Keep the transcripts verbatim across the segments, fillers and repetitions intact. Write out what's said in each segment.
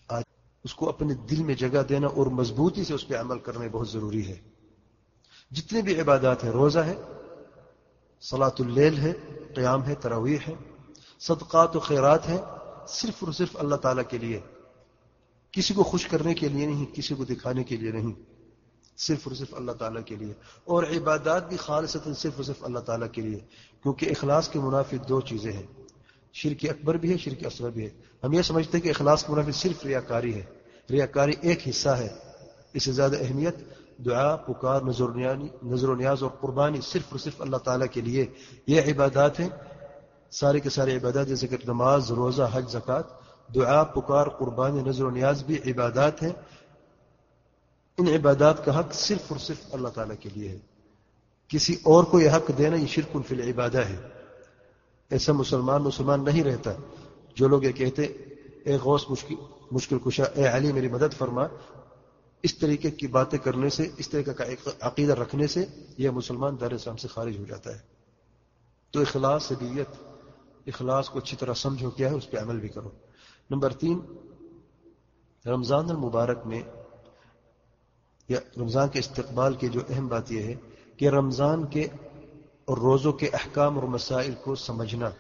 آج اس کو اپنے دل میں جگہ دینا اور مضبوطی سے اس پہ عمل کرنا بہت ضروری ہے. جتنے بھی عبادات ہیں، روزہ ہے، صلاۃ اللیل ہے، قیام ہے، تراویح ہے، صدقات و خیرات ہیں، صرف اور صرف اللہ تعالیٰ کے لیے، کسی کو خوش کرنے کے لیے نہیں، کسی کو دکھانے کے لیے نہیں، صرف اور صرف اللہ تعالیٰ کے لیے. اور عبادات بھی خالصتاً صرف اور صرف اللہ تعالیٰ کے لیے، کیونکہ اخلاص کے منافی دو چیزیں ہیں، شرک اکبر بھی ہے، شرک اصغر بھی ہے. ہم یہ سمجھتے ہیں کہ اخلاص کے منافی صرف ریاکاری ہے. ریاکاری ایک حصہ ہے، اس سے زیادہ اہمیت دعا، پکار، نظر و نیاز اور قربانی صرف اور صرف اللہ تعالیٰ کے لیے. یہ عبادات ہیں، سارے کے سارے عبادات، جیسے کہ نماز، روزہ، حج، زکوٰۃ، دعا، پکار، قربانی، نظر و نیاز بھی عبادات ہیں. ان عبادات کا حق صرف اور صرف اللہ تعالیٰ کے لیے ہے. کسی اور کو یہ حق دینا یہ شرک فی العبادہ ہے. ایسا مسلمان مسلمان نہیں رہتا جو لوگ یہ کہتے اے غوث مشکل مشکل کشا، اے علی میری مدد فرما. اس طریقے کی باتیں کرنے سے، اس طریقے کا عقیدہ رکھنے سے یہ مسلمان دار اسلام سے خارج ہو جاتا ہے. تو اخلاص سبیت، اخلاص کو اچھی طرح سمجھو کیا ہے، اس پہ عمل بھی کرو. نمبر تین، رمضان المبارک میں یا رمضان کے استقبال کی جو اہم بات یہ ہے کہ رمضان کے اور روزوں کے احکام اور مسائل کو سمجھنا،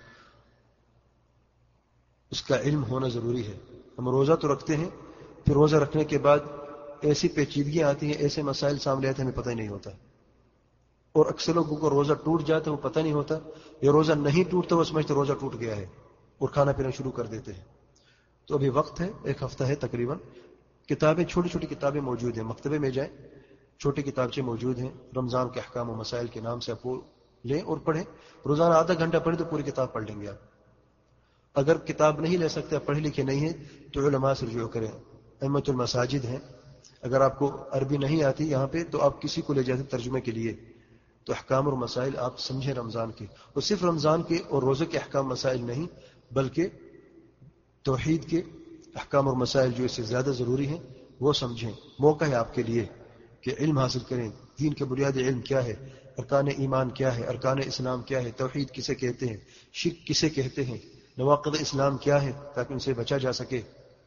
اس کا علم ہونا ضروری ہے. ہم روزہ تو رکھتے ہیں، پھر روزہ رکھنے کے بعد ایسی پیچیدگیاں آتی ہیں، ایسے مسائل سامنے آتے ہیں، ہمیں پتہ ہی نہیں ہوتا. اور اکثر لوگوں کو روزہ ٹوٹ جاتا ہے، وہ پتہ نہیں ہوتا، یا روزہ نہیں ٹوٹتا وہ سمجھتے روزہ ٹوٹ گیا ہے اور کھانا پینا شروع کر دیتے ہیں. تو ابھی وقت ہے، ایک ہفتہ ہے تقریباً. کتابیں، چھوٹی چھوٹی کتابیں موجود ہیں، مکتبے میں جائیں، چھوٹی کتابچے موجود ہیں، رمضان کے احکام و مسائل کے نام سے آپ وہ لیں اور پڑھیں. روزانہ آدھا گھنٹہ پڑھیں تو پوری کتاب پڑھ لیں گے آپ. اگر کتاب نہیں لے سکتے، آپ پڑھے لکھے نہیں ہیں، تو علماء سے رجوع کریں. ائمۃ المساجد ہیں، اگر آپ کو عربی نہیں آتی یہاں پہ تو آپ کسی کو لے جاتے ترجمے کے لیے. تو احکام اور مسائل آپ سمجھیں رمضان کے، اور صرف رمضان کے اور روزے کے احکام مسائل نہیں، بلکہ توحید کے احکام اور مسائل جو اس سے زیادہ ضروری ہیں وہ سمجھیں. موقع ہے آپ کے لیے کہ علم حاصل کریں. دین کے بنیادی علم کیا ہے، ارکان ایمان کیا ہے، ارکان اسلام کیا ہے، توحید کسے کہتے ہیں، شرک کسے کہتے ہیں، نواقض اسلام کیا ہے، تاکہ ان سے بچا جا سکے.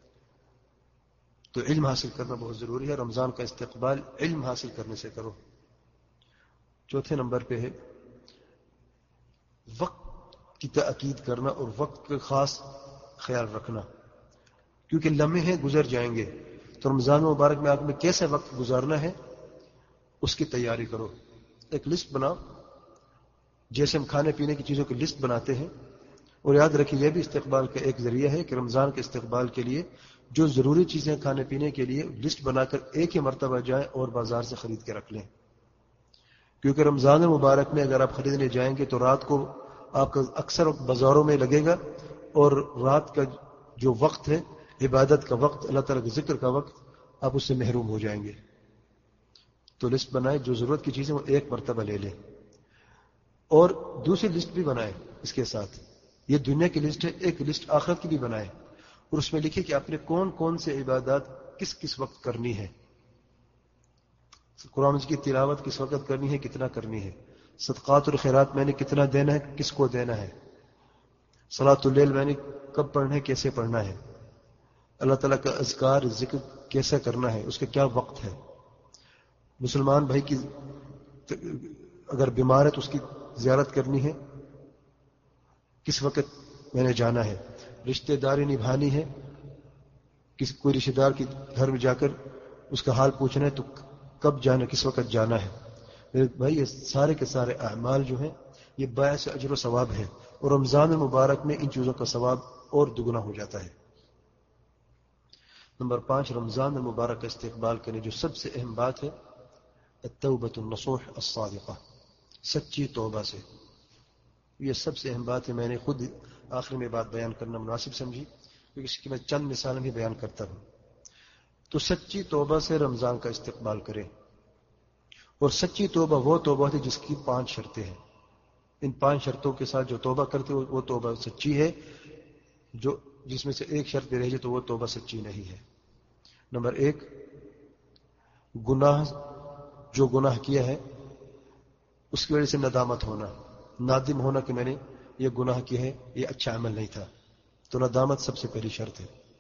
تو علم حاصل کرنا بہت ضروری ہے. رمضان کا استقبال علم حاصل کرنے سے کرو. چوتھے نمبر پہ ہے وقت کی تاکید کرنا اور وقت کا خاص خیال رکھنا، کیونکہ لمحے گزر جائیں گے. تو رمضان مبارک میں آپ میں کیسے وقت گزارنا ہے اس کی تیاری کرو. ایک لسٹ بناؤ، جیسے ہم کھانے پینے کی چیزوں کی لسٹ بناتے ہیں. اور یاد رکھیے یہ بھی استقبال کا ایک ذریعہ ہے کہ رمضان کے استقبال کے لیے جو ضروری چیزیں کھانے پینے کے لیے لسٹ بنا کر ایک ہی مرتبہ جائیں اور بازار سے خرید کے رکھ لیں. کیونکہ رمضان مبارک میں اگر آپ خریدنے جائیں گے تو رات کو آپ کا اکثر بازاروں میں لگے گا، اور رات کا جو وقت ہے، عبادت کا وقت، اللہ تعالیٰ کے ذکر کا وقت، آپ اس سے محروم ہو جائیں گے. تو لسٹ بنائیں، جو ضرورت کی چیزیں وہ ایک مرتبہ لے لیں. اور دوسری لسٹ بھی بنائیں اس کے ساتھ. یہ دنیا کی لسٹ ہے، ایک لسٹ آخرت کی بھی بنائیں، اور اس میں لکھیں کہ آپ نے کون کون سے عبادات کس کس وقت کرنی ہے. قرآن کی تلاوت کس وقت کرنی ہے، کتنا کرنی ہے. صدقات اور خیرات میں نے کتنا دینا ہے، کس کو دینا ہے. صلاۃ اللیل میں نے کب پڑھنا ہے، کیسے پڑھنا ہے. اللہ تعالیٰ کا اذکار ذکر کیسے کرنا ہے، اس کا کیا وقت ہے. مسلمان بھائی کی اگر بیمار ہے تو اس کی زیارت کرنی ہے، کس وقت میں نے جانا ہے. رشتہ داری نبھانی ہے، کسی کوئی رشتہ دار کے گھر میں جا کر اس کا حال پوچھنا ہے تو کب جانا، کس وقت جانا ہے. میرے بھائی یہ سارے کے سارے اعمال جو ہیں یہ باعث اجر و ثواب ہے، اور رمضان مبارک میں ان چیزوں کا ثواب اور دگنا ہو جاتا ہے. نمبر پانچ، رمضان المبارک کا استقبال کرنے جو سب سے اہم بات ہے، التوبۃ النصوح الصادقہ، سچی توبہ سے. یہ سب سے اہم بات ہے. میں نے خود آخر میں بات بیان کرنا مناسب سمجھی، کیونکہ اس کی میں چند مثالیں بھی بیان کرتا ہوں. تو سچی توبہ سے رمضان کا استقبال کریں. اور سچی توبہ وہ توبہ ہے جس کی پانچ شرطیں ہیں. ان پانچ شرطوں کے ساتھ جو توبہ کرتے وہ توبہ سچی ہے. جو جس میں سے ایک شرط بھی رہ جائے تو وہ توبہ سچی نہیں ہے. نمبر ایک، گناہ جو گناہ کیا ہے اس کی وجہ سے ندامت ہونا، نادم ہونا کہ میں نے یہ گناہ کیا ہے، یہ اچھا عمل نہیں تھا. تو ندامت سب سے پہلی شرط ہے.